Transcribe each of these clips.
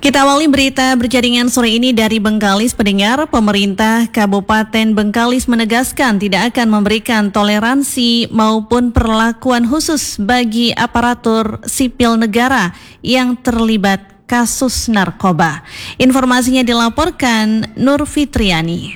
Kita awali berita berjaringan sore ini dari Bengkalis. Pendengar, pemerintah Kabupaten Bengkalis menegaskan tidak akan memberikan toleransi maupun perlakuan khusus bagi aparatur sipil negara yang terlibat kasus narkoba. Informasinya dilaporkan Nur Fitriani.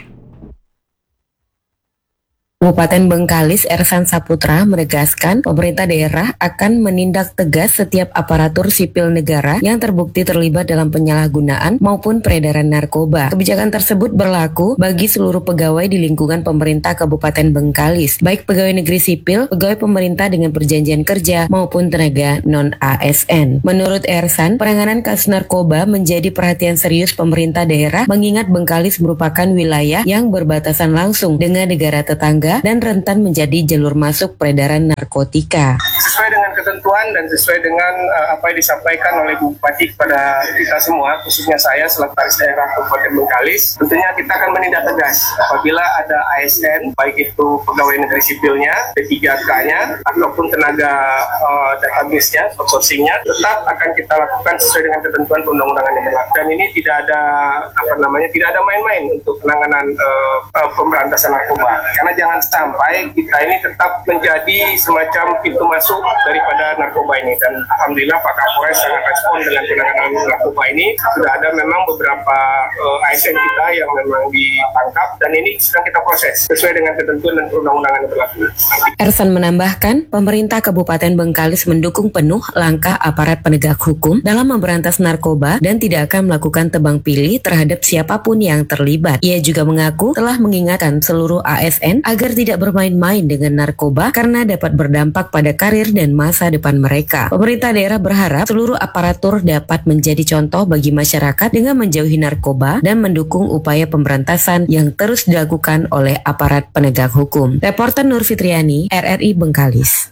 Kabupaten Bengkalis Ersan Saputra menegaskan pemerintah daerah akan menindak tegas setiap aparatur sipil negara yang terbukti terlibat dalam penyalahgunaan maupun peredaran narkoba. Kebijakan tersebut berlaku bagi seluruh pegawai di lingkungan pemerintah Kabupaten Bengkalis, baik pegawai negeri sipil, pegawai pemerintah dengan perjanjian kerja maupun tenaga non-ASN. Menurut Ersan, penanganan kasus narkoba menjadi perhatian serius pemerintah daerah mengingat Bengkalis merupakan wilayah yang berbatasan langsung dengan negara tetangga dan rentan menjadi jalur masuk peredaran narkotika. Sesuai dengan ketentuan dan sesuai dengan apa yang disampaikan oleh Bupati kepada kita semua, khususnya saya selaku Sekretaris Daerah Kabupaten Bengkalis, tentunya kita akan menindak tegas apabila ada ASN, baik itu pegawai negeri sipilnya, P3K-nya, ataupun tenaga database-nya, outsourcing-nya, tetap akan kita lakukan sesuai dengan ketentuan perundang-undangan yang berlaku. Dan ini tidak ada tidak ada main-main untuk penanganan pemberantasan narkoba. Karena jangan sampai kita ini tetap menjadi semacam pintu masuk daripada narkoba ini, dan alhamdulillah Pak Kapolres sangat respon dengan penanganan narkoba ini. Sudah ada memang beberapa ASN kita yang memang ditangkap dan ini sedang kita proses sesuai dengan ketentuan dan perundang-undangan yang berlaku. Ersan menambahkan, pemerintah Kabupaten Bengkalis mendukung penuh langkah aparat penegak hukum dalam memberantas narkoba dan tidak akan melakukan tebang pilih terhadap siapapun yang terlibat. Ia juga mengaku telah mengingatkan seluruh ASN agar tidak bermain-main dengan narkoba karena dapat berdampak pada karir dan masa depan mereka. Pemerintah daerah berharap seluruh aparatur dapat menjadi contoh bagi masyarakat dengan menjauhi narkoba dan mendukung upaya pemberantasan yang terus dilakukan oleh aparat penegak hukum. Reporter Nur Fitriani, RRI Bengkalis.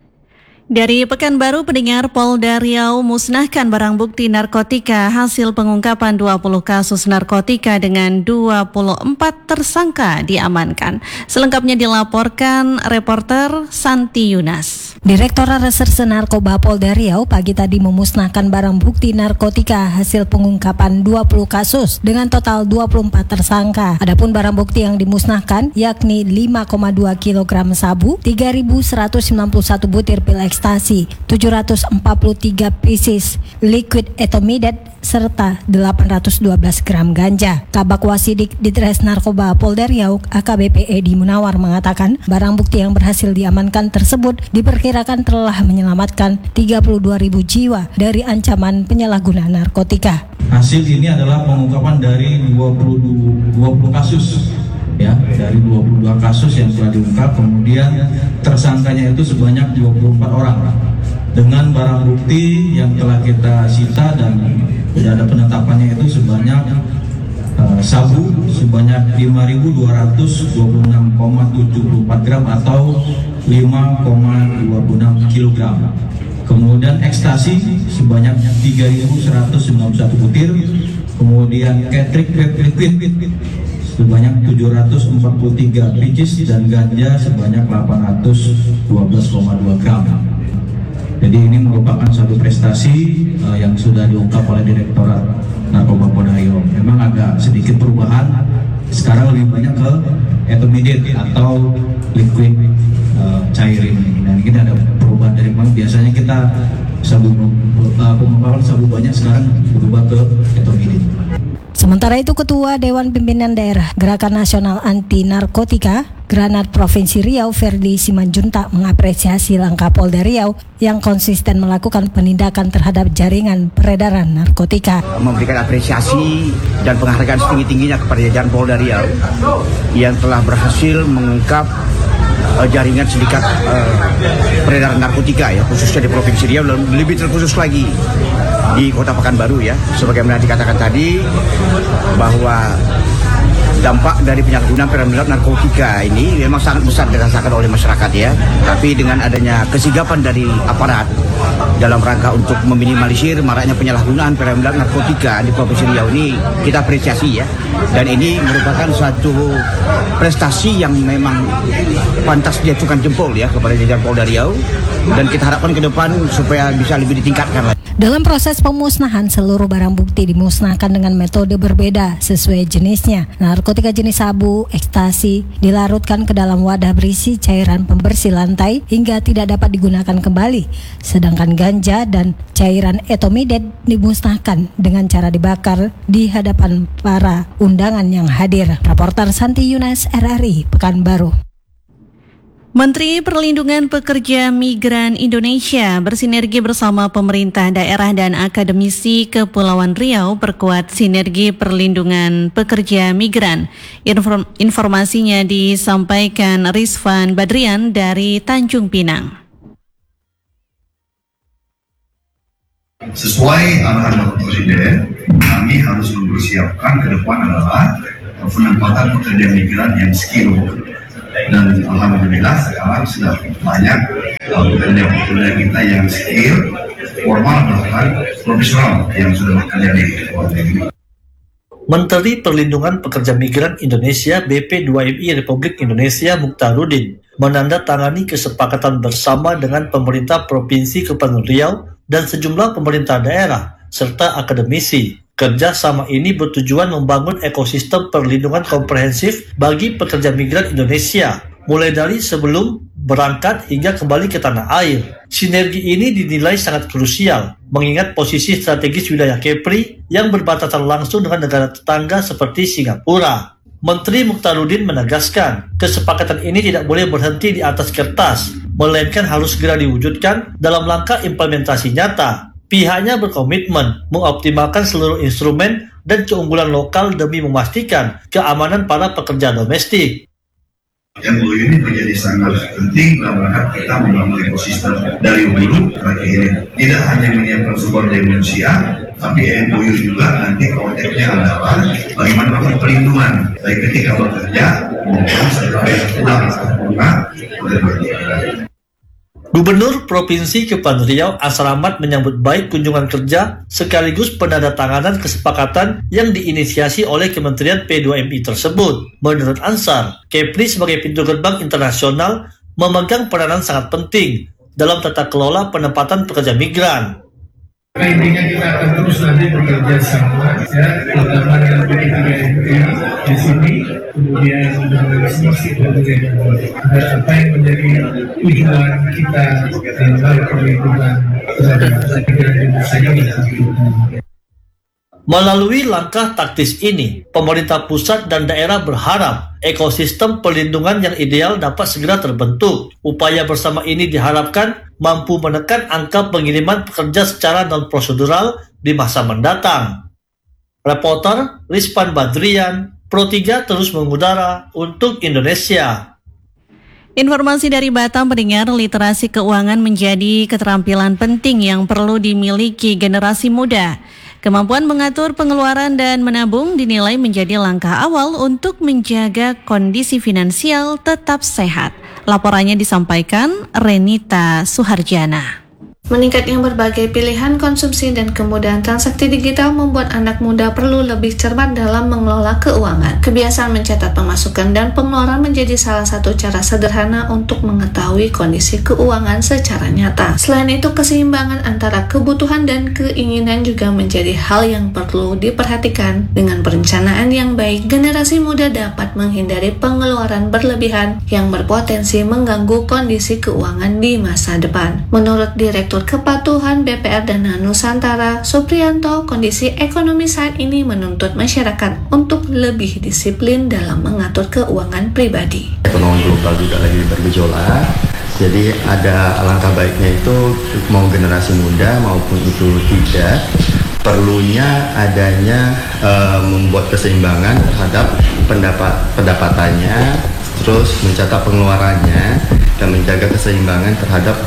Dari Pekanbaru, pendengar, Polda Riau musnahkan barang bukti narkotika hasil pengungkapan 20 kasus narkotika dengan 24 tersangka diamankan. Selengkapnya dilaporkan reporter Santi Yunas. Direktorat Reserse Narkoba Polda Riau pagi tadi memusnahkan barang bukti narkotika hasil pengungkapan 20 kasus dengan total 24 tersangka. Adapun barang bukti yang dimusnahkan yakni 5,2 kg sabu, 3.191 butir pil ekstasi, 743 pieces liquid ethomidate, serta 812 gram ganja. Kabak Wasidik Ditres Narkoba Polda Riau AKBP Edi Munawar mengatakan barang bukti yang berhasil diamankan tersebut diperkirakan telah menyelamatkan 32.000 jiwa dari ancaman penyalahgunaan narkotika. Hasil ini adalah pengungkapan dari 20 kasus. Ya, dari 22 kasus yang telah diungkap, kemudian tersangkanya itu sebanyak 24 orang dengan barang bukti yang telah kita sita dan sudah ada penetapannya itu sebanyak sabu sebanyak 5.226,74 gram atau 5,26 kg. Kemudian ekstasi sebanyak 3.191 butir, kemudian ketrik liquid sebanyak 743 pieces dan ganja sebanyak 812,2 gram. Jadi ini merupakan suatu prestasi yang sudah diungkap oleh Direktorat Narkoba Polda Riau. Memang agak sedikit perubahan, sekarang lebih banyak ke ethomidate atau liquid cair ini. Dan kita ada perubahan dari memang biasanya kita pengungkapan sabu banyak, sekarang berubah ke ethomidate. Sementara itu, Ketua Dewan Pimpinan Daerah Gerakan Nasional Anti Narkotika Granat Provinsi Riau Ferdi Simanjuntak mengapresiasi langkah Polda Riau yang konsisten melakukan penindakan terhadap jaringan peredaran narkotika. Memberikan apresiasi dan penghargaan setinggi-tingginya kepada jajaran Polda Riau yang telah berhasil mengungkap jaringan sindikat peredaran narkotika, ya, khususnya di Provinsi Riau, dan lebih terkhusus lagi di Kota Pekanbaru, ya. Sebagaimana dikatakan tadi bahwa dampak dari penyalahgunaan peredaran narkotika ini memang sangat besar dirasakan oleh masyarakat, ya. Tapi dengan adanya kesigapan dari aparat dalam rangka untuk meminimalisir maraknya penyalahgunaan peredaran narkotika di Provinsi Riau ini, kita apresiasi, ya. Dan ini merupakan suatu prestasi yang memang pantas diacungkan jempol, ya, kepada jajaran Polda Riau, dan kita harapkan ke depan supaya bisa lebih ditingkatkan lagi. Dalam proses pemusnahan, seluruh barang bukti dimusnahkan dengan metode berbeda sesuai jenisnya. Narkotika jenis sabu, ekstasi, dilarutkan ke dalam wadah berisi cairan pembersih lantai hingga tidak dapat digunakan kembali. Sedangkan ganja dan cairan etomidate dimusnahkan dengan cara dibakar di hadapan para undangan yang hadir. Raporter Santi Yunas, RRI, Pekanbaru. Menteri Perlindungan Pekerja Migran Indonesia bersinergi bersama pemerintah daerah dan akademisi Kepulauan Riau perkuat sinergi perlindungan pekerja migran. Informasinya disampaikan Rizvan Badrian dari Tanjung Pinang. Sesuai arahan Bapak Presiden, kami harus mempersiapkan ke depan adalah penempatan pekerja migran yang skill. Dan alhamdulillah sekarang sudah banyak pekerja kita yang skill, formal bahkan profesional yang sudah bekerja di luar negeri. Menteri Perlindungan Pekerja Migran Indonesia BP2MI Republik Indonesia Mukhtaruddin menandatangani kesepakatan bersama dengan pemerintah Provinsi Kepulauan Riau dan sejumlah pemerintah daerah serta akademisi. Kerjasama ini bertujuan membangun ekosistem perlindungan komprehensif bagi pekerja migran Indonesia, mulai dari sebelum berangkat hingga kembali ke tanah air. Sinergi ini dinilai sangat krusial, mengingat posisi strategis wilayah Kepri yang berbatasan langsung dengan negara tetangga seperti Singapura. Menteri Mukhtaruddin menegaskan, kesepakatan ini tidak boleh berhenti di atas kertas, melainkan harus segera diwujudkan dalam langkah implementasi nyata. Pihaknya berkomitmen mengoptimalkan seluruh instrumen dan keunggulan lokal demi memastikan keamanan para pekerja domestik. MOU ini menjadi sangat penting dalam rangka kita membangun ekosistem dari hulu ke hilir. Tidak hanya menyiapkan sumber daya manusia, tapi MOU juga nanti konteksnya adalah bagaimana melakukan perlindungan baik ketika bekerja maupun setelah pulang oleh bekerja. Gubernur Provinsi Kepulauan Riau Ansar Ahmad menyambut baik kunjungan kerja sekaligus penandatanganan kesepakatan yang diinisiasi oleh Kementerian P2MI tersebut. Menurut Ansar, Kepri sebagai pintu gerbang internasional memegang peranan sangat penting dalam tata kelola penempatan pekerja migran. Intinya kita akan terus nanti bekerja sama, ya, terutama dengan P3MI di sini, kemudian dengan semua agar apa yang menjadi tujuan kita dalam perlindungan terhadap migran Indonesia ini. Melalui langkah taktis ini, pemerintah pusat dan daerah berharap ekosistem perlindungan yang ideal dapat segera terbentuk. Upaya bersama ini diharapkan mampu menekan angka pengiriman pekerja secara non-prosedural di masa mendatang. Reporter Rizvan Badrian, Pro3 terus mengudara untuk Indonesia. Informasi dari Batam, pendengar, literasi keuangan menjadi keterampilan penting yang perlu dimiliki generasi muda. Kemampuan mengatur pengeluaran dan menabung dinilai menjadi langkah awal untuk menjaga kondisi finansial tetap sehat. Laporannya disampaikan Renita Suharjana. Meningkatnya berbagai pilihan konsumsi dan kemudahan transaksi digital membuat anak muda perlu lebih cermat dalam mengelola keuangan. Kebiasaan mencatat pemasukan dan pengeluaran menjadi salah satu cara sederhana untuk mengetahui kondisi keuangan secara nyata. Selain itu, keseimbangan antara kebutuhan dan keinginan juga menjadi hal yang perlu diperhatikan. Dengan perencanaan yang baik, generasi muda dapat menghindari pengeluaran berlebihan yang berpotensi mengganggu kondisi keuangan di masa depan. Menurut Direktur Kepatuhan BPR Dana Nusantara, Supriyanto, kondisi ekonomi saat ini menuntut masyarakat untuk lebih disiplin dalam mengatur keuangan pribadi. Ekonomi global juga lagi bergejolak, jadi ada alangkah baiknya itu mau generasi muda maupun itu tidak, perlunya adanya membuat keseimbangan terhadap pendapatannya, terus mencatat pengeluarannya dan menjaga keseimbangan terhadap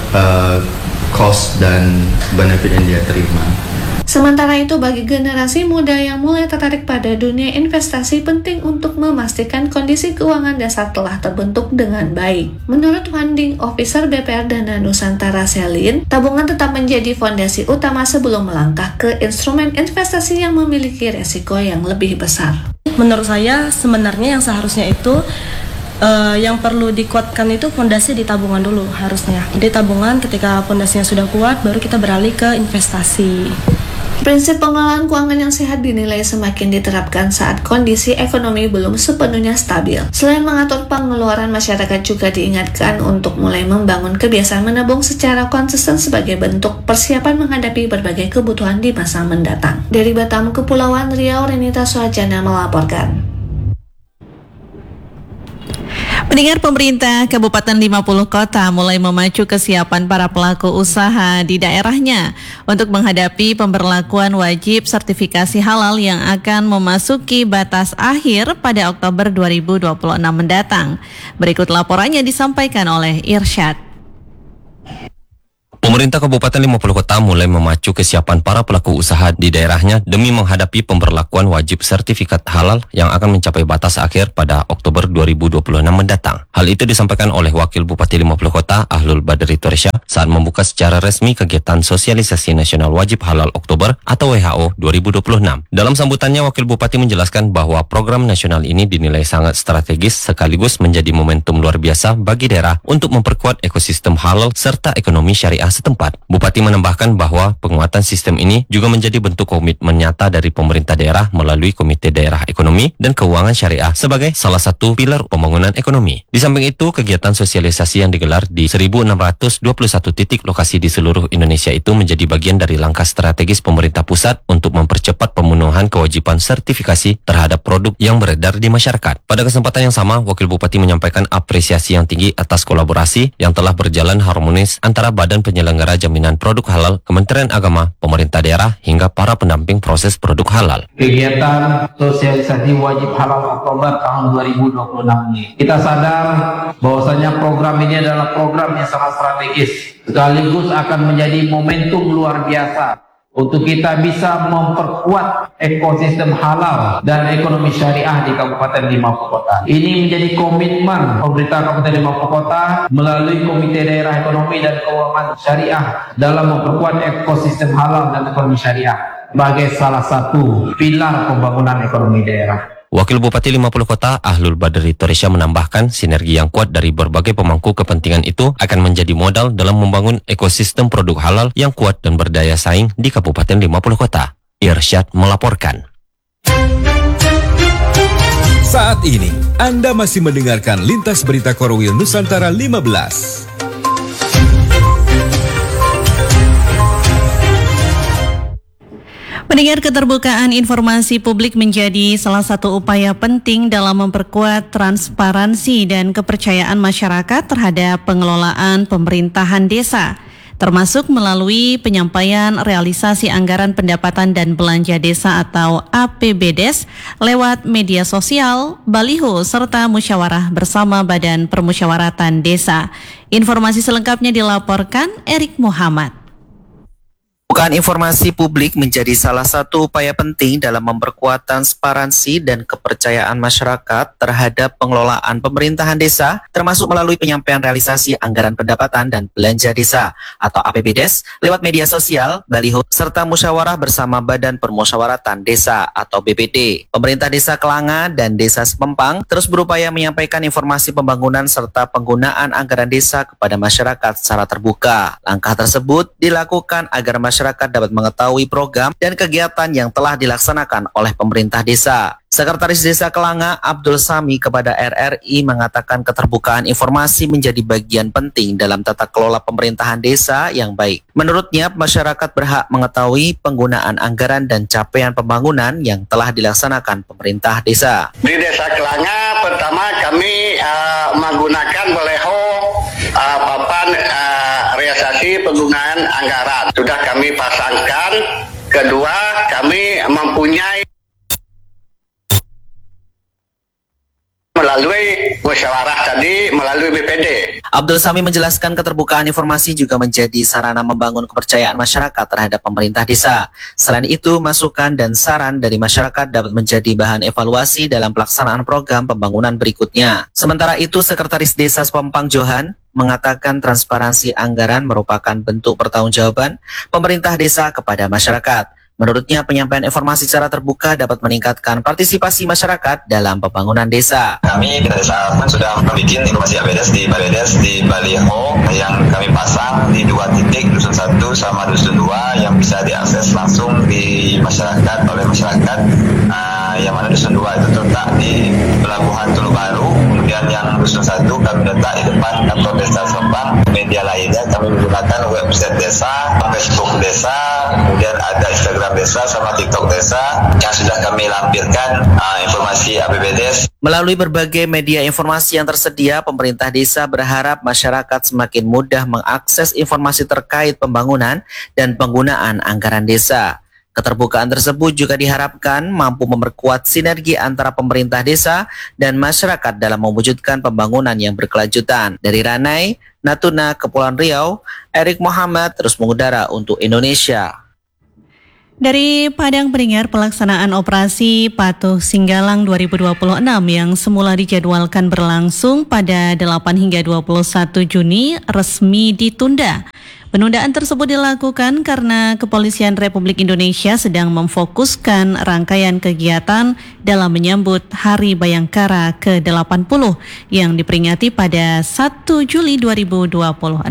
cost dan benefit yang dia terima. Sementara itu, bagi generasi muda yang mulai tertarik pada dunia investasi, penting untuk memastikan kondisi keuangan dasar telah terbentuk dengan baik. Menurut Funding Officer BPR Dana Nusantara Selin, tabungan tetap menjadi fondasi utama sebelum melangkah ke instrumen investasi yang memiliki resiko yang lebih besar. Menurut saya sebenarnya yang seharusnya itu Yang perlu dikuatkan itu fondasi di tabungan dulu harusnya. Jadi tabungan ketika fondasinya sudah kuat baru kita beralih ke investasi. Prinsip pengelolaan keuangan yang sehat dinilai semakin diterapkan saat kondisi ekonomi belum sepenuhnya stabil. Selain mengatur pengeluaran, masyarakat juga diingatkan untuk mulai membangun kebiasaan menabung secara konsisten sebagai bentuk persiapan menghadapi berbagai kebutuhan di masa mendatang. Dari Batam, Kepulauan Riau, Renita Suhajana melaporkan. Pendengar, pemerintah Kabupaten 50 Kota mulai memacu kesiapan para pelaku usaha di daerahnya untuk menghadapi pemberlakuan wajib sertifikasi halal yang akan memasuki batas akhir pada Oktober 2026 mendatang. Berikut laporannya disampaikan oleh Irsyad. Pemerintah Kabupaten 50 Kota mulai memacu kesiapan para pelaku usaha di daerahnya demi menghadapi pemberlakuan wajib sertifikat halal yang akan mencapai batas akhir pada Oktober 2026 mendatang. Hal itu disampaikan oleh Wakil Bupati 50 Kota Ahlul Badri Toresya saat membuka secara resmi kegiatan sosialisasi nasional wajib halal Oktober atau WHO 2026. Dalam sambutannya, Wakil Bupati menjelaskan bahwa program nasional ini dinilai sangat strategis sekaligus menjadi momentum luar biasa bagi daerah untuk memperkuat ekosistem halal serta ekonomi syariah setempat. Bupati menambahkan bahwa penguatan sistem ini juga menjadi bentuk komitmen nyata dari pemerintah daerah melalui Komite Daerah Ekonomi dan Keuangan Syariah sebagai salah satu pilar pembangunan ekonomi. Di samping itu, kegiatan sosialisasi yang digelar di 1.621 titik lokasi di seluruh Indonesia itu menjadi bagian dari langkah strategis pemerintah pusat untuk mempercepat pemenuhan kewajiban sertifikasi terhadap produk yang beredar di masyarakat. Pada kesempatan yang sama, Wakil Bupati menyampaikan apresiasi yang tinggi atas kolaborasi yang telah berjalan harmonis antara Badan Penyelenggara Jaminan Produk Halal, Kementerian Agama, pemerintah daerah, hingga para pendamping proses produk halal. Kegiatan sosialisasi wajib halal Oktober tahun 2026 ini, kita sadar bahwasanya program ini adalah program yang sangat strategis, sekaligus akan menjadi momentum luar biasa untuk kita bisa memperkuat ekosistem halal dan ekonomi syariah di Kabupaten 50 Kota. Ini menjadi komitmen pemerintah Kabupaten 50 Kota melalui Komite Daerah Ekonomi dan Keuangan Syariah dalam memperkuat ekosistem halal dan ekonomi syariah sebagai salah satu pilar pembangunan ekonomi daerah. Wakil Bupati 50 Kota Ahlul Badri Toresya menambahkan sinergi yang kuat dari berbagai pemangku kepentingan itu akan menjadi modal dalam membangun ekosistem produk halal yang kuat dan berdaya saing di Kabupaten 50 Kota. Irsyad melaporkan. Saat ini Anda masih mendengarkan Lintas Berita Korwil Nusantara 15. Pendengar, keterbukaan informasi publik menjadi salah satu upaya penting dalam memperkuat transparansi dan kepercayaan masyarakat terhadap pengelolaan pemerintahan desa, termasuk melalui penyampaian realisasi anggaran pendapatan dan belanja desa atau APBDes lewat media sosial, baliho, serta musyawarah bersama Badan Permusyawaratan Desa. Informasi selengkapnya dilaporkan Erik Muhammad. Keterbukaan informasi publik menjadi salah satu upaya penting dalam memperkuat transparansi dan kepercayaan masyarakat terhadap pengelolaan pemerintahan desa, termasuk melalui penyampaian realisasi anggaran pendapatan dan belanja desa atau APBDes lewat media sosial, baliho, serta musyawarah bersama Badan Permusyawaratan Desa atau BPD. Pemerintah Desa Kelanga dan Desa Sepempang terus berupaya menyampaikan informasi pembangunan serta penggunaan anggaran desa kepada masyarakat secara terbuka. Langkah tersebut dilakukan agar masyarakat dapat mengetahui program dan kegiatan yang telah dilaksanakan oleh pemerintah desa. Sekretaris Desa Kelanga Abdul Sami kepada RRI mengatakan keterbukaan informasi menjadi bagian penting dalam tata kelola pemerintahan desa yang baik. Menurutnya, masyarakat berhak mengetahui penggunaan anggaran dan capaian pembangunan yang telah dilaksanakan pemerintah desa. Di Desa Kelanga, pertama kami menggunakan baleho papan realisasi penggunaan anggaran. Sudah kami pasangkan. Kedua, kami mempunyai melalui musyawarah tadi, melalui BPD. Abdul Sami menjelaskan keterbukaan informasi juga menjadi sarana membangun kepercayaan masyarakat terhadap pemerintah desa. Selain itu, masukan dan saran dari masyarakat dapat menjadi bahan evaluasi dalam pelaksanaan program pembangunan berikutnya. Sementara itu, Sekretaris Desa Sepempang Johan mengatakan transparansi anggaran merupakan bentuk pertanggungjawaban pemerintah desa kepada masyarakat. Menurutnya, penyampaian informasi secara terbuka dapat meningkatkan partisipasi masyarakat dalam pembangunan desa. Kami di Desa Harapan sudah membuat informasi APBDes di baliho yang kami pasang di 2 titik, Dusun 1 sama Dusun 2, yang bisa diakses langsung di masyarakat oleh masyarakat. Yang mana Dusun 2 itu terletak di Pelabuhan Tulu Baru, kemudian yang Dusun 1 kami letak di depan kantor desa Sempang. Media lainnya kami menggunakan website desa, Facebook desa, kemudian ada Instagram desa sama TikTok desa yang sudah kami lampirkan informasi APBDes. Melalui berbagai media informasi yang tersedia, pemerintah desa berharap masyarakat semakin mudah mengakses informasi terkait pembangunan dan penggunaan anggaran desa. Keterbukaan tersebut juga diharapkan mampu memperkuat sinergi antara pemerintah desa dan masyarakat dalam mewujudkan pembangunan yang berkelanjutan. Dari Ranai, Natuna, Kepulauan Riau, Erik Muhammad terus mengudara untuk Indonesia. Dari Padang pendengar, pelaksanaan operasi Patuh Singgalang 2026 yang semula dijadwalkan berlangsung pada 8 hingga 21 Juni resmi ditunda. Penundaan tersebut dilakukan karena Kepolisian Republik Indonesia sedang memfokuskan rangkaian kegiatan dalam menyambut Hari Bayangkara ke-80 yang diperingati pada 1 Juli 2026.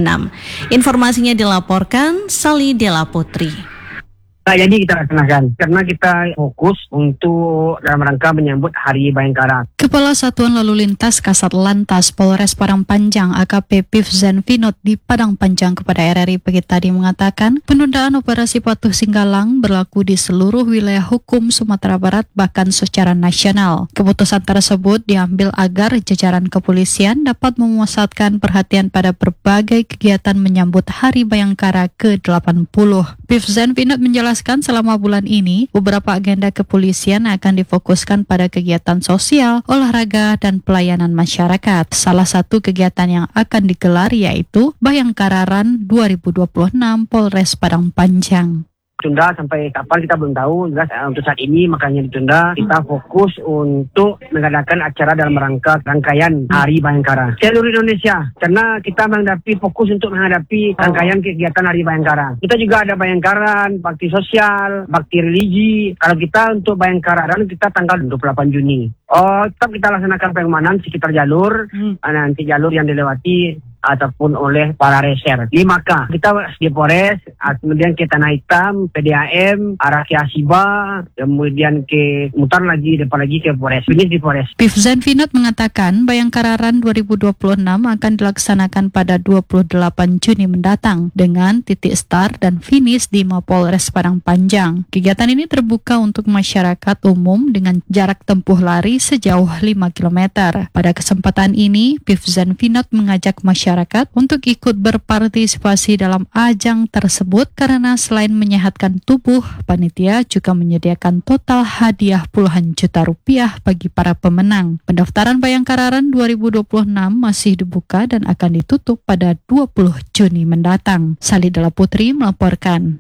Informasinya dilaporkan Sali Dela Putri. Jadi kita laksanakan karena kita fokus untuk dalam rangka menyambut Hari Bayangkara. Kepala Satuan Lalu Lintas Kasat Lantas Polres Padang Panjang AKP Pifzen Vinod di Padang Panjang kepada RRI pagi tadi mengatakan penundaan operasi Patuh Singgalang berlaku di seluruh wilayah hukum Sumatera Barat bahkan secara nasional. Keputusan tersebut diambil agar jajaran kepolisian dapat memusatkan perhatian pada berbagai kegiatan menyambut Hari Bayangkara ke-80. Pifzen Vinod menjelaskan selama bulan ini, beberapa agenda kepolisian akan difokuskan pada kegiatan sosial, olahraga, dan pelayanan masyarakat. Salah satu kegiatan yang akan digelar yaitu Bayangkara Run 2026 Polres Padang Panjang. Tunda sampai kapan kita belum tahu. Jelas untuk saat ini makanya ditunda. Kita fokus untuk mengadakan acara dalam rangkaian Hari Bayangkara seluruh Indonesia, karena kita fokus untuk menghadapi rangkaian kegiatan Hari Bayangkara. Kita juga ada Bayangkara, bakti sosial, bakti religi. Kalau kita untuk Bayangkara dan kita tanggal 28 Juni. Tetap kita laksanakan pengamanan sekitar jalur, nanti jalur yang dilewati ataupun oleh para reser. 5K kita di Polres, kemudian ke Tanah Hitam, PDAM, arah ke Asiba, kemudian ke mutar lagi, depan lagi ke Polres. Ini di Polres. Pifzen Vinod mengatakan Bayangkara Run 2026 akan dilaksanakan pada 28 Juni mendatang dengan titik start dan finish di Mapolres Padang Panjang. Kegiatan ini terbuka untuk masyarakat umum dengan jarak tempuh lari sejauh 5 km. Pada kesempatan ini, Pifzen Vinod mengajak masyarakat untuk ikut berpartisipasi dalam ajang tersebut karena selain menyehatkan tubuh, panitia juga menyediakan total hadiah puluhan juta rupiah bagi para pemenang. Pendaftaran Bayangkara Run 2026 masih dibuka dan akan ditutup pada 20 Juni mendatang. Sali Dela Putri melaporkan.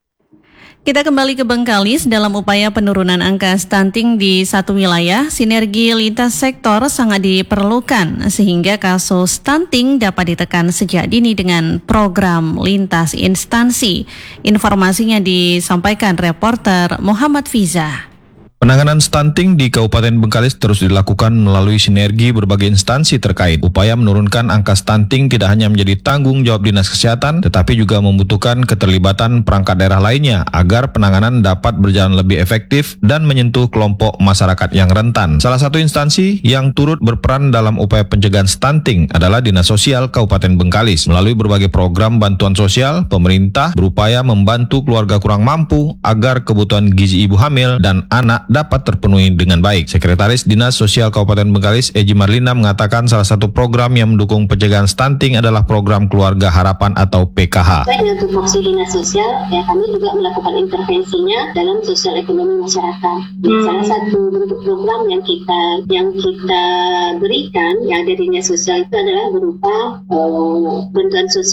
Kita kembali ke Bengkalis. Dalam upaya penurunan angka stunting di satu wilayah, sinergi lintas sektor sangat diperlukan sehingga kasus stunting dapat ditekan sejak dini dengan program lintas instansi. Informasinya disampaikan reporter Muhammad Fiza. Penanganan stunting di Kabupaten Bengkalis terus dilakukan melalui sinergi berbagai instansi terkait. Upaya menurunkan angka stunting tidak hanya menjadi tanggung jawab Dinas Kesehatan, tetapi juga membutuhkan keterlibatan perangkat daerah lainnya agar penanganan dapat berjalan lebih efektif dan menyentuh kelompok masyarakat yang rentan. Salah satu instansi yang turut berperan dalam upaya pencegahan stunting adalah Dinas Sosial Kabupaten Bengkalis. Melalui berbagai program bantuan sosial, pemerintah berupaya membantu keluarga kurang mampu agar kebutuhan gizi ibu hamil dan anak dapat terpenuhi dengan baik. Sekretaris Dinas Sosial Kabupaten Bengkalis, Eji Marlina, mengatakan salah satu program yang mendukung pencegahan stunting adalah program Keluarga Harapan atau PKH. Baik untuk fungsi Dinas Sosial, kami juga melakukan intervensinya dalam sosial ekonomi masyarakat. Salah satu bentuk program yang kita berikan yang dari Dinas Sosial itu adalah berupa bantuan sosial.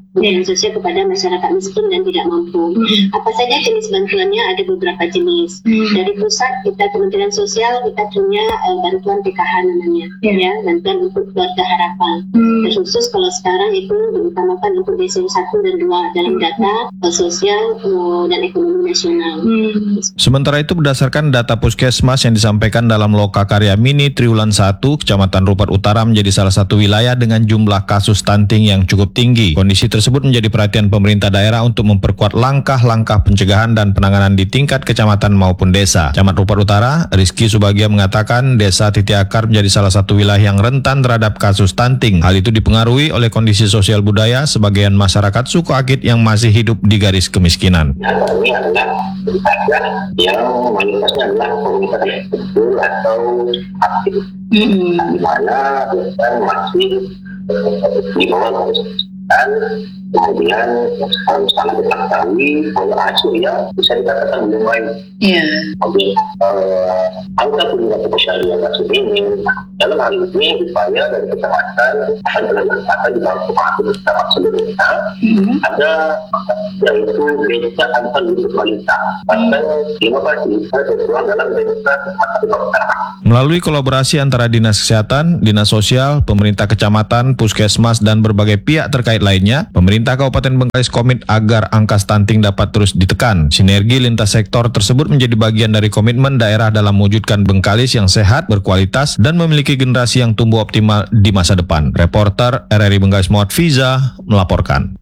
pemberian sosial kepada masyarakat miskin dan tidak mampu. Apa saja jenis bantuannya? Ada beberapa jenis. Dari pusat kita Kementerian Sosial kita punya bantuan PKH namanya, ya, bantuan untuk keluarga harapan. Terkhusus kalau sekarang itu diutamakan untuk DSM 1 dan 2 dalam data sosial dan ekonomi nasional. Sementara itu berdasarkan data Puskesmas yang disampaikan dalam Lokakarya Mini Triwulan 1, Kecamatan Rupat Utara menjadi salah satu wilayah dengan jumlah kasus stunting yang cukup tinggi. Kondisi tersebut menjadi perhatian pemerintah daerah untuk memperkuat langkah-langkah pencegahan dan penanganan di tingkat kecamatan maupun desa. Camat Rupat Utara, Rizky Subagia mengatakan Desa Titi Akar menjadi salah satu wilayah yang rentan terhadap kasus stunting. Hal itu dipengaruhi oleh kondisi sosial budaya sebagian masyarakat suku Akit yang masih hidup di garis kemiskinan. Ini adalah yang mayoritasnya adalah komunitas yang kecil atau aktif, di mana masih di bawah kemudian sangat diketahui oleh hasil yang bisa dikatakan belum baik. Jadi angka penyebab syariah kasus ini dalam hal ini upaya dari kecamatan akan dibantu secara seluruhnya ada yaitu desa antar unit kualitas bahkan 15 desa tertuang dalam desa melalui kolaborasi antara Dinas Kesehatan, Dinas Sosial, pemerintah kecamatan, puskesmas, dan berbagai pihak terkait lainnya, pemerintah Kabupaten Bengkalis komit agar angka stunting dapat terus ditekan. Sinergi lintas sektor tersebut menjadi bagian dari komitmen daerah dalam mewujudkan Bengkalis yang sehat, berkualitas, dan memiliki generasi yang tumbuh optimal di masa depan. Reporter RRI Bengkalis Muhammad Fiza melaporkan.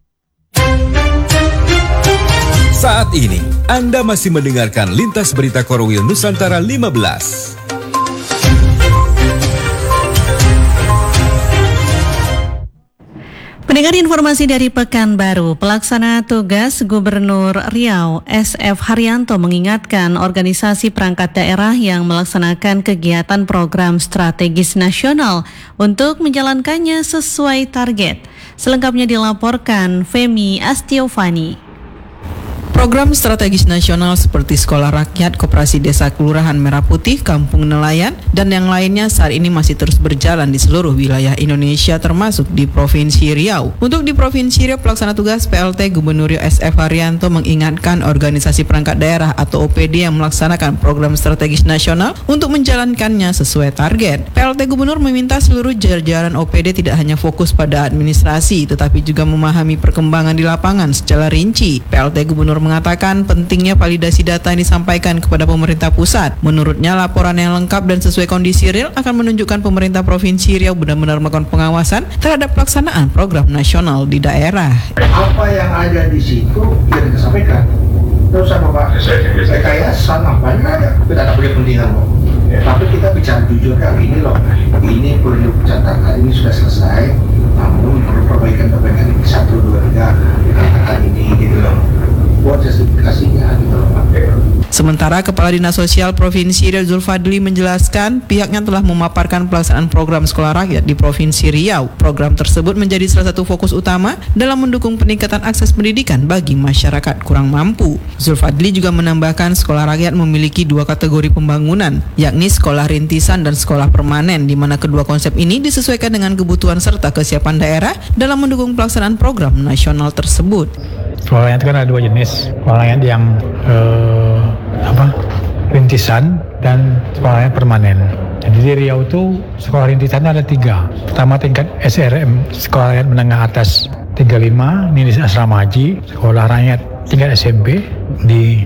Saat ini, Anda masih mendengarkan Lintas Berita Korwil Nusantara 15. Pendengar informasi dari Pekanbaru, pelaksana tugas Gubernur Riau SF Haryanto mengingatkan organisasi perangkat daerah yang melaksanakan kegiatan program strategis nasional untuk menjalankannya sesuai target. Selengkapnya dilaporkan Femi Astiovani. Program strategis nasional seperti Sekolah Rakyat, Koperasi Desa Kelurahan Merah Putih, Kampung Nelayan, dan yang lainnya saat ini masih terus berjalan di seluruh wilayah Indonesia termasuk di Provinsi Riau. Untuk di Provinsi Riau, pelaksana tugas PLT Gubernur Riau SF Haryanto mengingatkan organisasi perangkat daerah atau OPD yang melaksanakan program strategis nasional untuk menjalankannya sesuai target. PLT Gubernur meminta seluruh jajaran OPD tidak hanya fokus pada administrasi, tetapi juga memahami perkembangan di lapangan secara rinci. PLT Gubernur mengatakan pentingnya validasi data yang disampaikan kepada pemerintah pusat. Menurutnya, laporan yang lengkap dan sesuai kondisi real akan menunjukkan pemerintah Provinsi Riau benar-benar melakukan pengawasan terhadap pelaksanaan program nasional di daerah. Apa yang ada di situ yang disampaikan. Terus sama Pak, rekayasa nampaknya kita tak punya pentingan loh. Tapi kita bicara jujur kali ini loh, ini perlu catatan, ini sudah selesai, namun perlu perbaikan-perbaikan ini 1, 2, 3 dikatakan ini gitu loh. Buat justifikasinya gitu loh Pak. Sementara Kepala Dinas Sosial Provinsi Riau Zulfadli menjelaskan pihaknya telah memaparkan pelaksanaan program Sekolah Rakyat di Provinsi Riau. Program tersebut menjadi salah satu fokus utama dalam mendukung peningkatan akses pendidikan bagi masyarakat kurang mampu. Zulfadli juga menambahkan Sekolah Rakyat memiliki 2 kategori pembangunan, yakni sekolah rintisan dan sekolah permanen, di mana kedua konsep ini disesuaikan dengan kebutuhan serta kesiapan daerah dalam mendukung pelaksanaan program nasional tersebut. Sekolah rakyat kan ada 2 jenis, sekolah rakyat yang rintisan dan sekolah rakyat permanen. Jadi di Riau itu sekolah rintisan ada 3. Pertama tingkat SRM, sekolah rakyat menengah atas 35, ini di asrama haji. Sekolah rakyat tingkat SMP di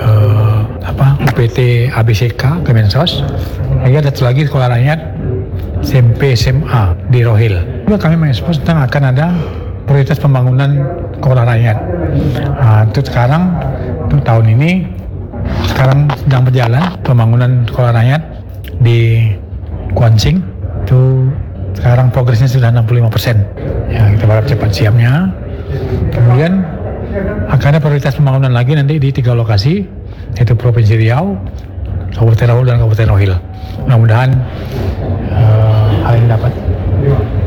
UPT ABCK Kemensos. Ada satu lagi sekolah rakyat SMP SMA di Rohil. Kami mengekspos tentang akan ada prioritas pembangunan sekolah rakyat. Untuk sekarang, untuk tahun ini, sekarang sedang berjalan pembangunan sekolah rakyat di Kuansing. Itu sekarang progresnya sudah 65%. Ya, kita berharap cepat siapnya. Kemudian akan ada prioritas pembangunan lagi nanti di 3 lokasi, yaitu Provinsi Riau, Kabupaten Rohil, dan Kabupaten Rohil. Mudah-mudahan hal ini dapat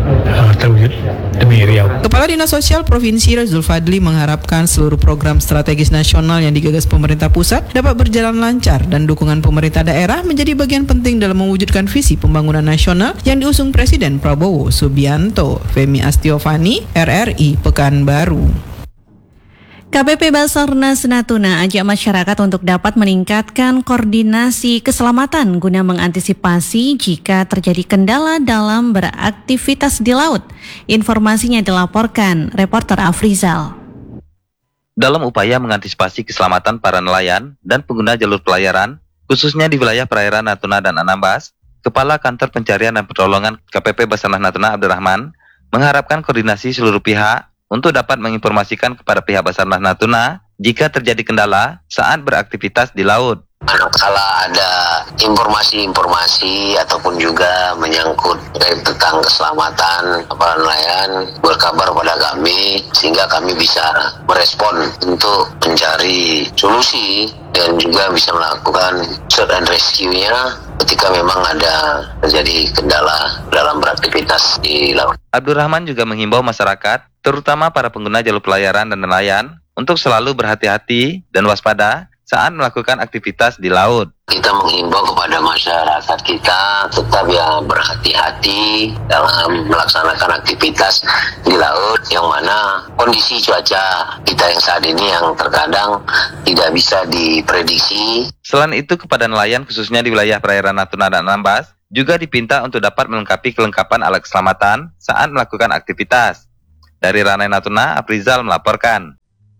terwujud demi Riau. Kepala Dinas Sosial Provinsi Zulfadli mengharapkan seluruh program strategis nasional yang digagas pemerintah pusat dapat berjalan lancar dan dukungan pemerintah daerah menjadi bagian penting dalam mewujudkan visi pembangunan nasional yang diusung Presiden Prabowo Subianto. Femi Astiovani, RRI Pekanbaru. KPP Basarnas Natuna ajak masyarakat untuk dapat meningkatkan koordinasi keselamatan guna mengantisipasi jika terjadi kendala dalam beraktivitas di laut. Informasinya dilaporkan reporter Afrizal. Dalam upaya mengantisipasi keselamatan para nelayan dan pengguna jalur pelayaran, khususnya di wilayah perairan Natuna dan Anambas, Kepala Kantor Pencarian dan Pertolongan KPP Basarnas Natuna Abdurrahman mengharapkan koordinasi seluruh pihak untuk dapat menginformasikan kepada pihak Basarnas Natuna jika terjadi kendala saat beraktivitas di laut. Manakala ada informasi-informasi ataupun juga menyangkut tentang keselamatan para nelayan, berkabar pada kami sehingga kami bisa merespon untuk mencari solusi dan juga bisa melakukan search and rescue-nya ketika memang ada terjadi kendala dalam beraktivitas di laut. Abdurrahman juga menghimbau masyarakat, terutama para pengguna jalur pelayaran dan nelayan, untuk selalu berhati-hati dan waspada saat melakukan aktivitas di laut. Kita menghimbau kepada masyarakat kita tetap berhati-hati dalam melaksanakan aktivitas di laut, yang mana kondisi cuaca kita yang saat ini yang terkadang tidak bisa diprediksi. Selain itu, kepada nelayan khususnya di wilayah perairan Natuna dan Anambas juga dipinta untuk dapat melengkapi kelengkapan alat keselamatan saat melakukan aktivitas. Dari Ranai Natuna, Afrizal melaporkan.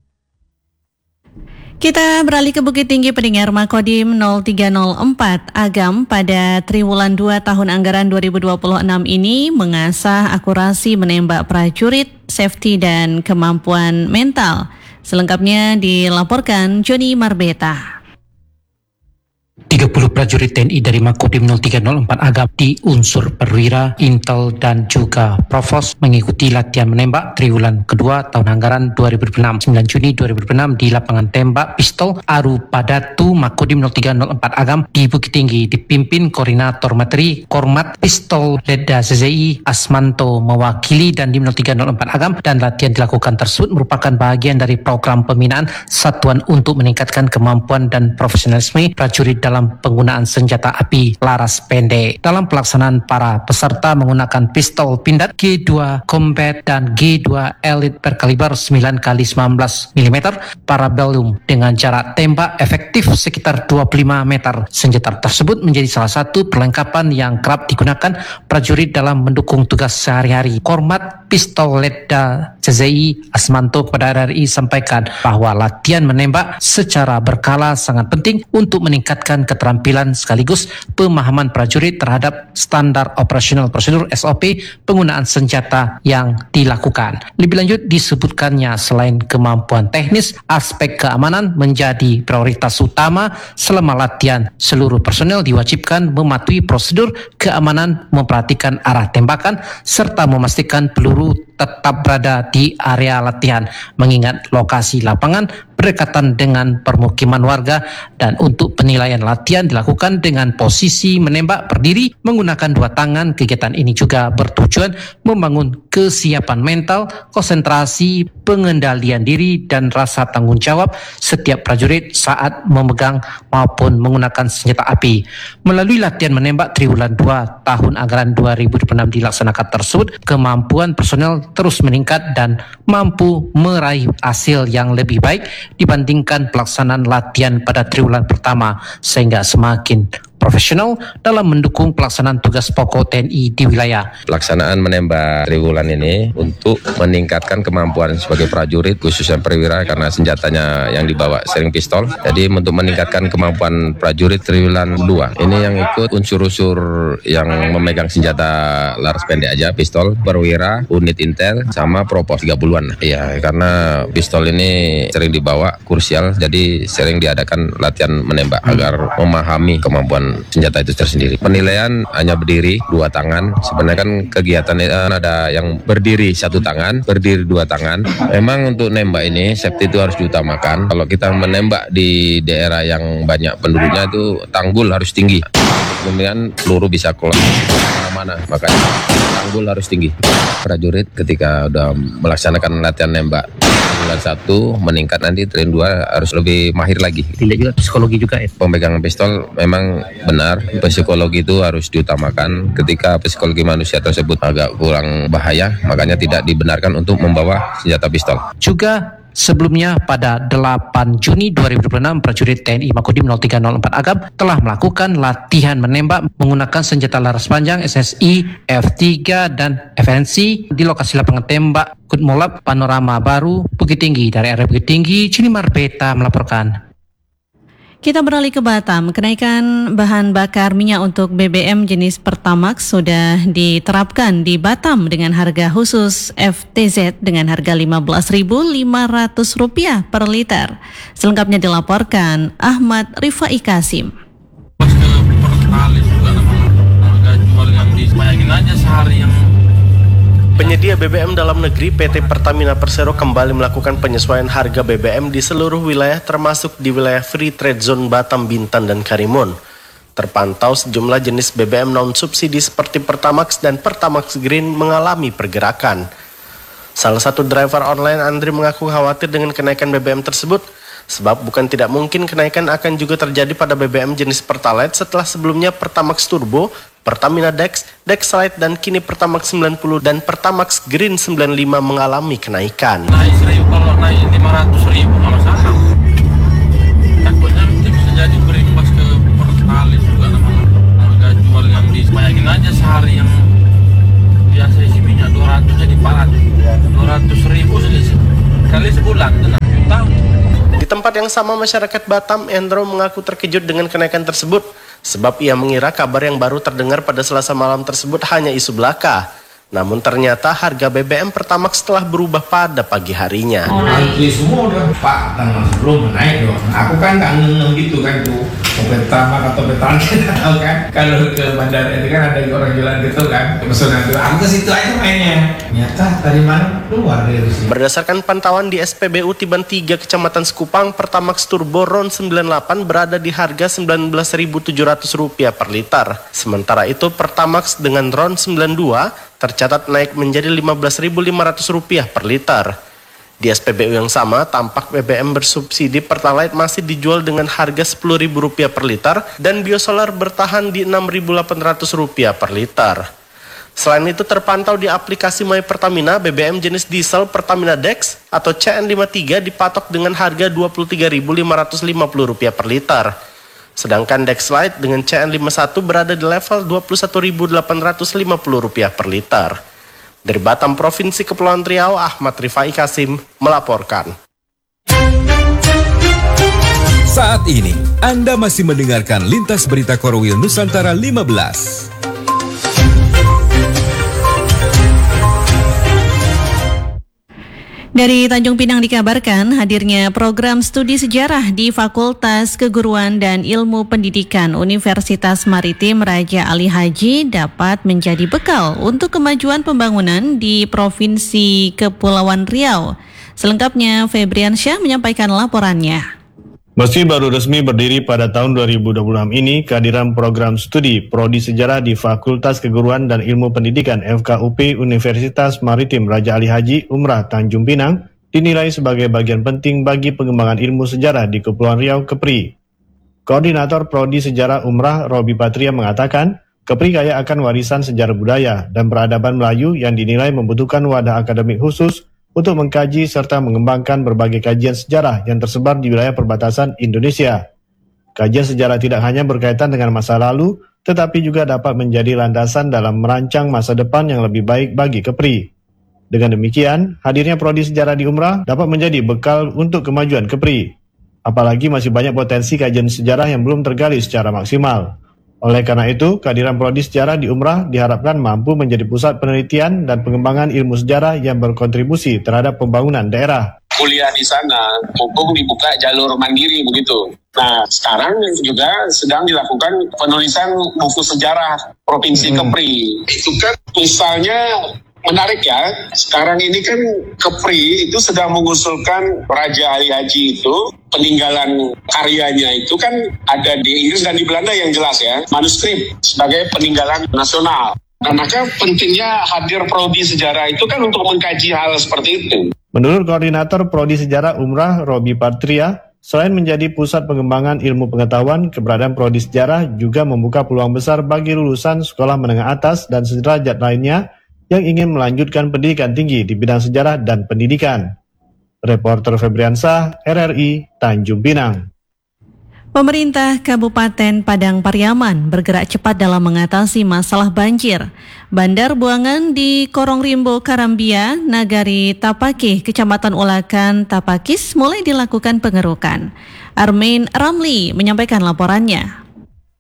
Kita beralih ke Bukit Tinggi. Pendengar, Makodim 0304 Agam pada triwulan 2 tahun anggaran 2026 ini mengasah akurasi menembak prajurit, safety dan kemampuan mental. Selengkapnya dilaporkan Joni Marbeta. 30 prajurit TNI dari Makodim 0304 Agam di unsur perwira, intel dan juga provos mengikuti latihan menembak triwulan kedua tahun anggaran 2026 9 Juni 2026 di lapangan tembak pistol Aru Padatu Makodim 0304 Agam di Bukit Tinggi, dipimpin Koordinator Materi Kormat Pistol Ledda CZI Asmanto mewakili dan di 0304 Agam, dan latihan dilakukan tersebut merupakan bagian dari program pembinaan satuan untuk meningkatkan kemampuan dan profesionalisme prajurit dalam penggunaan senjata api laras pendek. Dalam pelaksanaan, para peserta menggunakan pistol pindad G2 Combat dan G2 Elite berkaliber 9x19 mm parabellum dengan jarak tembak efektif sekitar 25 meter. Senjata tersebut menjadi salah satu perlengkapan yang kerap digunakan prajurit dalam mendukung tugas sehari-hari. Kormat Pistol Ledda CZI Asmanto kepada RRI sampaikan bahwa latihan menembak secara berkala sangat penting untuk meningkatkan keterampilan sekaligus pemahaman prajurit terhadap standar operasional prosedur SOP penggunaan senjata yang dilakukan. Lebih lanjut disebutkannya selain kemampuan teknis, aspek keamanan menjadi prioritas utama selama latihan. Seluruh personel diwajibkan mematuhi prosedur keamanan, memperhatikan arah tembakan, serta memastikan peluru tetap berada di area latihan, mengingat lokasi lapangan berdekatan dengan permukiman warga, dan untuk penilaian latihan dilakukan dengan posisi menembak berdiri menggunakan dua tangan. Kegiatan ini juga bertujuan membangun kesiapan mental, konsentrasi, pengendalian diri, dan rasa tanggung jawab setiap prajurit saat memegang maupun menggunakan senjata api. Melalui latihan menembak triwulan 2 tahun anggaran 2026 dilaksanakan tersebut, kemampuan personel terus meningkat dan mampu meraih hasil yang lebih baik dibandingkan pelaksanaan latihan pada triwulan pertama, sehingga semakin profesional dalam mendukung pelaksanaan tugas pokok TNI di wilayah. Pelaksanaan menembak triwulan ini untuk meningkatkan kemampuan sebagai prajurit, khususnya perwira, karena senjatanya yang dibawa sering pistol. Jadi untuk meningkatkan kemampuan prajurit triwulan 2. Ini yang ikut unsur-unsur yang memegang senjata laras pendek aja, pistol, perwira, unit intel, sama propos 30-an. Iya, karena pistol ini sering dibawa, krusial, jadi sering diadakan latihan menembak agar memahami kemampuan senjata itu tersendiri. Penilaian hanya berdiri 2 tangan. Sebenarnya kan kegiatan ada yang berdiri 1 tangan, berdiri 2 tangan. Memang untuk nembak ini safety itu harus diutamakan. Kalau kita menembak di daerah yang banyak penduduknya itu tanggul harus tinggi. Kemudian peluru bisa keluar mana-mana, makanya tanggul harus tinggi. Prajurit ketika udah melaksanakan latihan nembak triwulan 1 meningkat, nanti triwulan 2 harus lebih mahir lagi. Tidak juga psikologi juga ya. Pemegang pistol memang benar, psikologi itu harus diutamakan. Ketika psikologi manusia tersebut agak kurang bahaya, makanya tidak dibenarkan untuk membawa senjata pistol. Juga sebelumnya pada 8 Juni 2026, prajurit TNI Makodim 0304 Agam telah melakukan latihan menembak menggunakan senjata laras panjang SSI, F3 dan FNC di lokasi lapangan tembak Kutmolab Panorama Baru, Bukit Tinggi. Dari area Bukit Tinggi, Cinimar Beta melaporkan. Kita beralih ke Batam. Kenaikan bahan bakar minyak untuk BBM jenis Pertamax sudah diterapkan di Batam dengan harga khusus FTZ dengan harga Rp15.500 per liter. Selengkapnya dilaporkan Ahmad Rifai Kasim. Penyedia BBM dalam negeri PT Pertamina Persero kembali melakukan penyesuaian harga BBM di seluruh wilayah termasuk di wilayah Free Trade Zone Batam, Bintan, dan Karimun. Terpantau sejumlah jenis BBM non-subsidi seperti Pertamax dan Pertamax Green mengalami pergerakan. Salah satu driver online Andri mengaku khawatir dengan kenaikan BBM tersebut, sebab bukan tidak mungkin kenaikan akan juga terjadi pada BBM jenis Pertalite setelah sebelumnya Pertamax Turbo, Pertamina Dex, Dexlite, dan kini Pertamax 90 dan Pertamax Green 95 mengalami kenaikan. Naik 1.000, kalau naik 500.000 nggak masalah. Takutnya bisa jadi berimbas ke Pertalite juga. Harga jual yang dibayangin aja sehari yang biasa isi minyak 200 jadi 400.000 kali sebulan, tenang juta. Di tempat yang sama masyarakat Batam, Endro mengaku terkejut dengan kenaikan tersebut. Sebab ia mengira kabar yang baru terdengar pada Selasa malam tersebut hanya isu belaka. Namun ternyata harga BBM Pertamax telah berubah pada pagi harinya. Antri semua udah Pak, tanggal sebelum naik dong. Aku kan nggak ngeng gitu kan tuh. Pertamax atau Pertalite tahu kan. Kalau ke bandara itu kan ada orang jualan gitu kan. Pesanan itu aku ke situ aja mainnya. Ternyata tadi malam keluar dari sini. Berdasarkan pantauan di SPBU Tiban 3 Kecamatan Sekupang, Pertamax Turbo RON 98 berada di harga Rp19.700 per liter. Sementara itu Pertamax dengan RON 92 tercatat naik menjadi Rp15.500 per liter. Di SPBU yang sama, tampak BBM bersubsidi Pertalite masih dijual dengan harga Rp10.000 per liter dan biosolar bertahan di Rp6.800 per liter. Selain itu terpantau di aplikasi My Pertamina, BBM jenis diesel Pertamina Dex atau CN53 dipatok dengan harga Rp23.550 per liter. Sedangkan Dexlite dengan CN51 berada di level Rp21.850 per liter. Dari Batam, Provinsi Kepulauan Riau, Ahmad Rifai Kasim melaporkan. Saat ini, Anda masih mendengarkan Lintas Berita Korwil Nusantara 15. Dari Tanjung Pinang dikabarkan hadirnya program studi sejarah di Fakultas Keguruan dan Ilmu Pendidikan Universitas Maritim Raja Ali Haji dapat menjadi bekal untuk kemajuan pembangunan di Provinsi Kepulauan Riau. Selengkapnya Febrian Syah menyampaikan laporannya. Meski baru resmi berdiri pada tahun 2026 ini, kehadiran program studi Prodi Sejarah di Fakultas Keguruan dan Ilmu Pendidikan FKUP Universitas Maritim Raja Ali Haji Umrah Tanjung Pinang dinilai sebagai bagian penting bagi pengembangan ilmu sejarah di Kepulauan Riau (KEPRI). Koordinator Prodi Sejarah Umrah Robi Patria mengatakan, KEPRI kaya akan warisan sejarah budaya dan peradaban Melayu yang dinilai membutuhkan wadah akademik khusus untuk mengkaji serta mengembangkan berbagai kajian sejarah yang tersebar di wilayah perbatasan Indonesia. Kajian sejarah tidak hanya berkaitan dengan masa lalu, tetapi juga dapat menjadi landasan dalam merancang masa depan yang lebih baik bagi KEPRI. Dengan demikian, hadirnya Prodi Sejarah di Umrah dapat menjadi bekal untuk kemajuan KEPRI. Apalagi masih banyak potensi kajian sejarah yang belum tergali secara maksimal. Oleh karena itu, kehadiran Prodi Sejarah di Umrah diharapkan mampu menjadi pusat penelitian dan pengembangan ilmu sejarah yang berkontribusi terhadap pembangunan daerah. kuliah di sana, mumpung dibuka jalur mandiri begitu. Nah, sekarang juga sedang dilakukan penulisan buku sejarah Provinsi Kepri. Itu kan misalnya menarik ya, sekarang ini kan Kepri itu sedang mengusulkan Raja Ali Haji itu, peninggalan karyanya itu kan ada di Inggris dan di Belanda yang jelas ya, manuskrip sebagai peninggalan nasional. Nah, maka pentingnya hadir Prodi Sejarah itu kan untuk mengkaji hal seperti itu. Menurut Koordinator Prodi Sejarah Umrah Robi Patria, selain menjadi pusat pengembangan ilmu pengetahuan, keberadaan Prodi Sejarah juga membuka peluang besar bagi lulusan sekolah menengah atas dan sederajat lainnya yang ingin melanjutkan pendidikan tinggi di bidang sejarah dan pendidikan. Reporter Febriansah, RRI, Tanjung Pinang. Pemerintah Kabupaten Padang Pariaman bergerak cepat dalam mengatasi masalah banjir. Bandar buangan di Korong Rimbo Karambia, Nagari Tapakih, Kecamatan Ulakan, Tapakis mulai dilakukan pengerukan. Armin Ramli menyampaikan laporannya.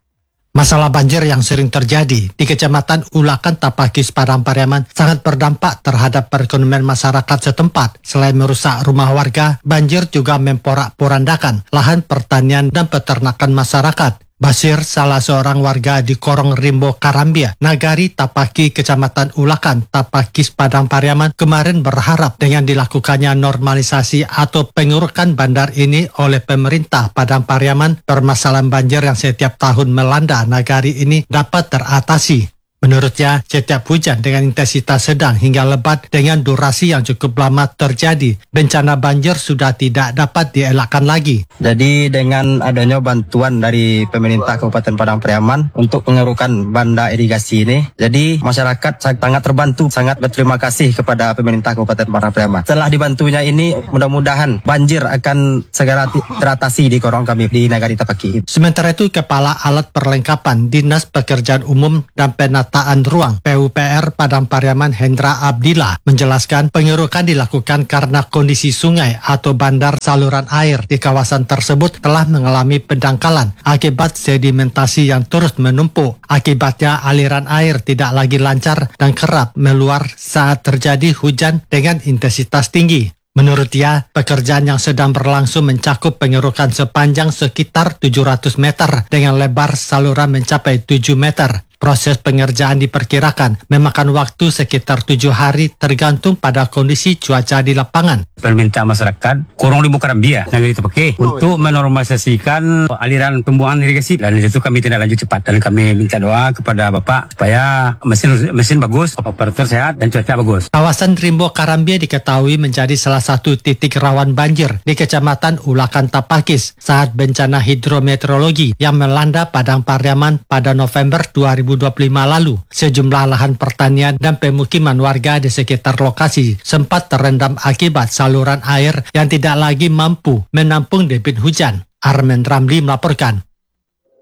Masalah banjir yang sering terjadi di Kecamatan Ulakan Tapakis Padang Pariaman sangat berdampak terhadap perekonomian masyarakat setempat. Selain merusak rumah warga, banjir juga memporak-porandakan lahan pertanian dan peternakan masyarakat. Basir, salah seorang warga di Korong Rimbo Karambia, Nagari Tapaki, Kecamatan Ulakan, Tapakis Padang Pariaman, kemarin berharap dengan dilakukannya normalisasi atau pengurukan bandar ini oleh pemerintah Padang Pariaman, permasalahan banjir yang setiap tahun melanda Nagari ini dapat teratasi. Menurutnya, setiap hujan dengan intensitas sedang hingga lebat dengan durasi yang cukup lama terjadi, bencana banjir sudah tidak dapat dielakkan lagi. Jadi dengan adanya bantuan dari pemerintah Kabupaten Padang Pariaman untuk pengerukan banda irigasi ini, jadi masyarakat sangat terbantu, sangat berterima kasih kepada pemerintah Kabupaten Padang Pariaman. Setelah dibantunya ini, mudah-mudahan banjir akan segera teratasi di korong kami di Nagari Tapaki. Sementara itu, Kepala Alat Perlengkapan Dinas Pekerjaan Umum dan Penataan Ruang PUPR Padang Pariaman Hendra Abdillah menjelaskan pengerukan dilakukan karena kondisi sungai atau bandar saluran air di kawasan tersebut telah mengalami pendangkalan akibat sedimentasi yang terus menumpuk. Akibatnya aliran air tidak lagi lancar dan kerap meluap saat terjadi hujan dengan intensitas tinggi. Menurut dia, pekerjaan yang sedang berlangsung mencakup pengerukan sepanjang sekitar 700 meter dengan lebar saluran mencapai 7 meter. Proses pengerjaan diperkirakan memakan waktu sekitar 7 hari tergantung pada kondisi cuaca di lapangan. Permintaan masyarakat Korong Rimbo Karambia Nagari Tapaki untuk menormalisasikan aliran pembuangan irigasi, dan itu kami tindak lanjut cepat dan kami minta doa kepada Bapak supaya mesin bagus, operator sehat dan cuaca bagus. Kawasan Rimbo Karambia diketahui menjadi salah satu titik rawan banjir di Kecamatan Ulakan Tapakis saat bencana hidrometeorologi yang melanda Padang Pariaman pada November 2025 lalu. Sejumlah lahan pertanian dan pemukiman warga di sekitar lokasi sempat terendam akibat saluran air yang tidak lagi mampu menampung debit hujan. Armin Ramli melaporkan.